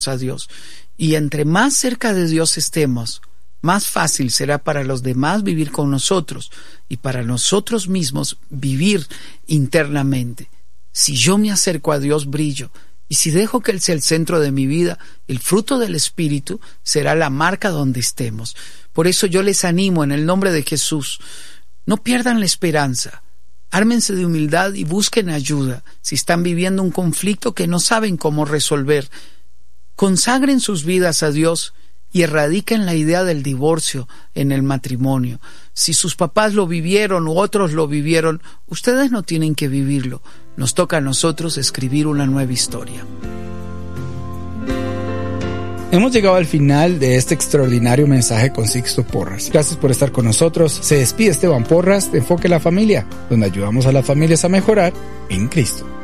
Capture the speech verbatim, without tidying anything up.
a Dios. Y entre más cerca de Dios estemos, más fácil será para los demás vivir con nosotros y para nosotros mismos vivir internamente. Si yo me acerco a Dios, brillo. Y si dejo que Él sea el centro de mi vida, el fruto del Espíritu será la marca donde estemos. Por eso yo les animo en el nombre de Jesús, no pierdan la esperanza. Ármense de humildad y busquen ayuda si están viviendo un conflicto que no saben cómo resolver. Consagren sus vidas a Dios y erradiquen la idea del divorcio en el matrimonio. Si sus papás lo vivieron u otros lo vivieron, ustedes no tienen que vivirlo. Nos toca a nosotros escribir una nueva historia. Hemos llegado al final de este extraordinario mensaje con Sixto Porras. Gracias por estar con nosotros. Se despide Esteban Porras de Enfoque la Familia, donde ayudamos a las familias a mejorar en Cristo.